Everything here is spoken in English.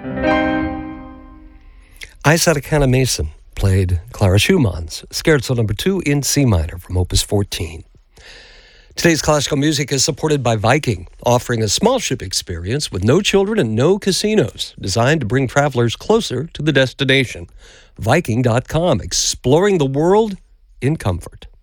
Isata Kanneh-Mason played Clara Schumann's Scherzo No. 2 in C minor from Opus 14. Today's classical music is supported by Viking, offering a small ship experience with no children and no casinos, designed to bring travelers closer to the destination. Viking.com, exploring the world in comfort.